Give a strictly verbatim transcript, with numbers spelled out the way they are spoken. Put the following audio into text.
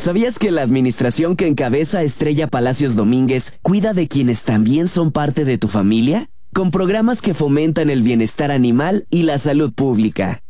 ¿Sabías que la administración que encabeza Estrella Palacios Domínguez cuida de quienes también son parte de tu familia? Con programas que fomentan el bienestar animal y la salud pública.